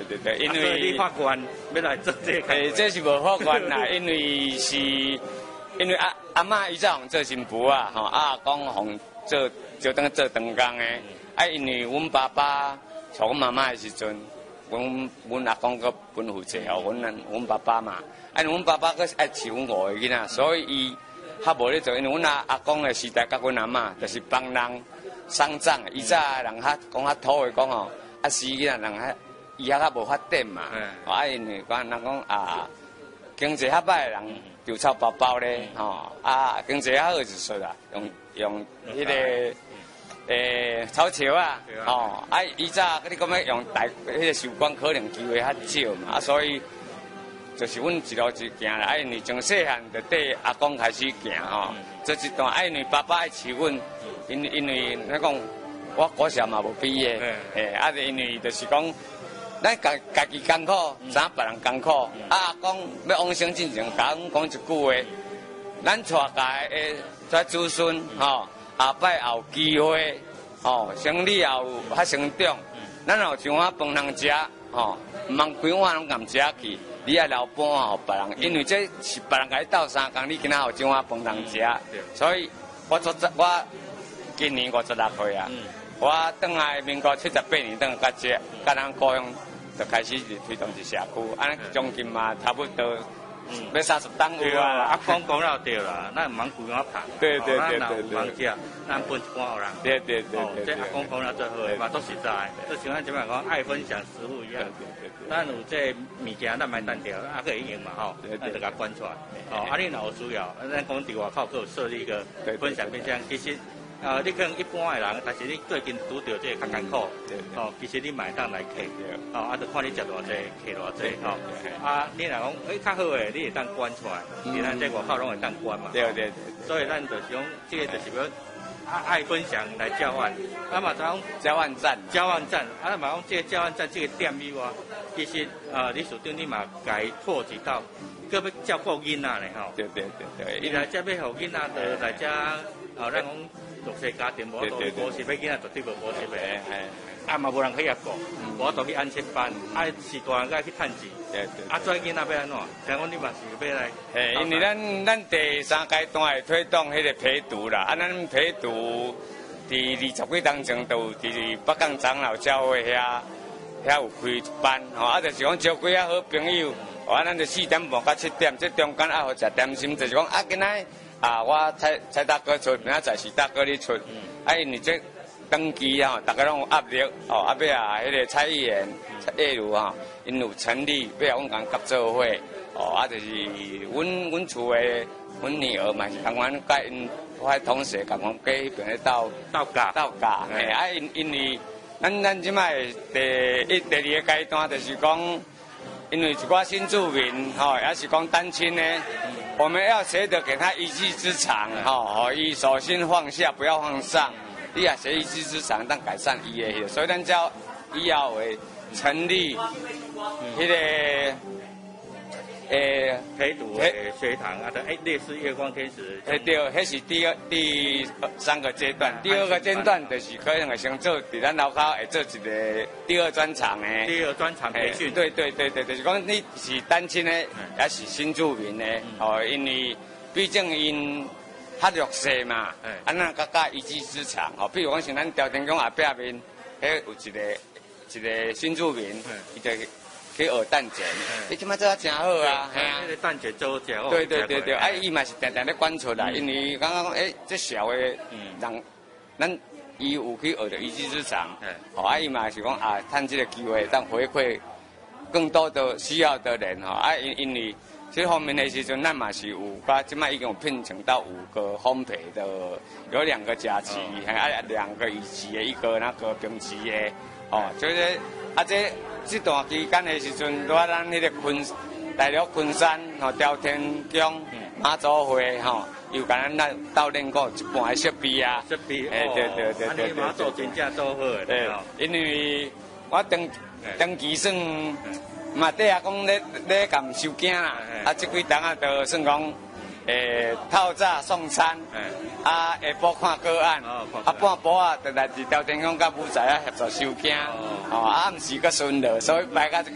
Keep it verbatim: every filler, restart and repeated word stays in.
对对，因为、 啊、所以你法官要来做这个。 诶，这是无法官啦，因为是因为阿阿嬷伊早做新妇啊，吼啊公红做就当做长工诶，啊因为阮爸爸带阮妈妈诶时阵，阮阮阿公个分负责哦，阮阮爸爸嘛，啊阮爸爸佫爱饲阮五个囡仔，所以伊较无咧做，因为阮阿阿公诶时代甲阮阿嬷就是帮人丧葬，伊早人较讲较土诶讲吼，啊死囡仔人较伊遐较无发展嘛，啊因为讲人讲啊。经济较歹的人就臭包包咧，吼、嗯、啊，经济较好就说啦，用用迄、那个诶草桥啊，吼啊，以早你讲要用大迄个收管可能机会较少嘛，啊，所以就是阮一路一行啦，啊，因为从细汉就缀阿公开始行吼，做一段，啊，因为爸爸爱饲阮，因因为咱讲我国小嘛无毕业，诶，啊，因为就是讲。咱家家己艰苦，知影别人艰苦。啊，阿公要往生之前，甲阮讲一句话：，咱带家诶遮子孙，吼，下摆也有机会，吼，生理也有较成长。咱有一碗饭通食，吼，毋通规碗拢含食去，你爱留半碗互别人，因为这是别人甲你斗相共，你今仔有一碗饭通食。所以我做我今年五十六岁啊，我转来民国七十八年转甲这，甲咱高雄。就开始推动一社区，安尼将近嘛差不多，嗯，要三十档有啊。 啊，讲讲了对啦，咱唔通规碗拍。 对对对对对。 咱有食，咱分一半互人。 对对对对。 这阿公讲了最好诶，嘛都实在。就像咱即摆讲爱分享食物一样。对对对。咱有这物件，咱买单条，啊可以用嘛吼，咱就甲关出来。哦，啊你若有需要，咱讲伫外口佫有设立一个分享冰箱，其实。啊，你可能一般的人，但是你最近拄到这个较艰苦，哦，其实你买当来客，哦，啊，就看你食偌济，客偌济，吼，啊，你若讲，诶，较好诶，你会当关出来，其他这外口拢会当关嘛， 对对对， 所以咱就是讲，这个就是要爱分享来交换，啊嘛，讲交换站， 交换站，啊嘛讲这个交换站这个点以外，其实啊，李署长你嘛该拓几道，搁要照顾囡仔咧吼， 对对对对， 伊来这要互囡仔的来这，哦，咱讲。弱势家庭无多补习，要囡仔绝对无补习的，啊嘛无人可以顾，我都去安亲班，啊是大人该去趁钱，啊做囡仔要安怎？听讲你嘛是要来， 嘿，因为咱咱第三阶段会推动迄个陪读啦，啊咱陪读伫二十几当前都伫北港长老教会遐遐有开一班，吼啊就是讲招几啊好朋友，啊咱就四点半到七点，这中间啊好食点心，就是讲啊今仔。啊，我蔡蔡大哥出，明仔载是大哥你出，啊，因为这登记吼，大家拢有压力，哦，啊，尾啊，迄个蔡议员、蔡业如吼，因有成立，尾啊，阮共合作伙，哦，啊，就是阮阮厝诶，阮女儿嘛是共阮甲因我同事共阮过迄边咧斗斗教斗教，嘿，啊，因因为咱咱即摆第一、第二个阶段就是讲，因为一寡新住民吼，也是讲单亲咧。我们要学得给他一技之长，吼，伊手心放下，不要放上。你也学一技之长，当改善伊的，所以咱叫以后会成立迄个诶陪读的学堂啊，诶，烈士月光天使。 诶，对，迄是第二第三个阶段，第二个阶段就是可能会先做，伫咱楼口会做一个第二专场诶。 第二专场培训。 对对对对，就是讲你是单亲诶，也是新住民诶，哦，因为毕竟因较弱势嘛，啊，咱甲甲一技之长，哦，比如讲像咱朝天宫后壁面，迄有一个一个新住民，伊就。去学蛋卷，你即摆做啊真好啊， 嘿啊，迄个蛋卷做食哦。 对对对对，啊，伊嘛是定定咧管出来，因为刚刚讲，诶，这小诶人，咱伊有去学着一技之长，哦，啊，伊嘛是讲啊，趁这个机会，当回馈更多的需要的人，吼，啊，因因为这方面的时阵，咱嘛是有，甲即摆已经有聘请到五个烘焙的，有两个甲级，还啊两个乙级的，一个那个丙级的，哦，就是啊这。这段期间的时阵，在咱迄个昆大陆昆山吼、朝天宫、妈祖会吼，又甲咱咱斗练过一半的设备啊。 设备， 哎，对对对对对。 妈祖真正做好诶。 对，因为我登登记算嘛，底下讲咧咧共收件啦，啊，这几档啊，就算讲。诶，透早送餐，啊，下晡看个案，啊，半晡啊，就来自朝天宫甲武仔啊合作收件，哦，啊，毋是个顺路，所以摆到。